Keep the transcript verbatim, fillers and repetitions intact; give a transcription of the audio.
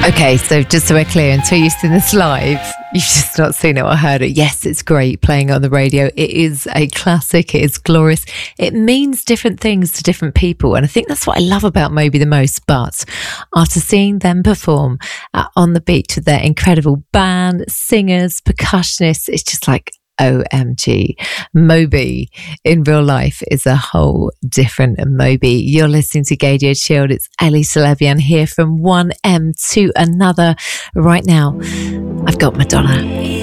Okay, so just so we're clear, until you've seen this live, you've just not seen it or heard it. Yes, it's great playing on the radio. It is a classic. It is glorious. It means different things to different people. And I think that's what I love about Moby the most. But after seeing them perform uh, on the beach with their incredible band, singers, percussionists, it's just like, O M G. Moby in real life is a whole different Moby. You're listening to Gaydio Chilled. It's Ellie Salebian here from one M to another. Right now, I've got Madonna.